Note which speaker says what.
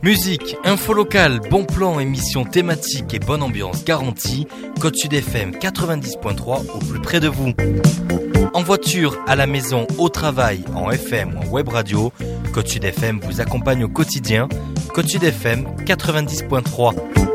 Speaker 1: Musique, info locale, bon plan, émission thématique et bonne ambiance garantie. Côte Sud FM 90.3 au plus près de vous. En voiture, à la maison, au travail, en FM ou en web radio, Côte Sud FM vous accompagne au quotidien. Côte Sud FM 90.3.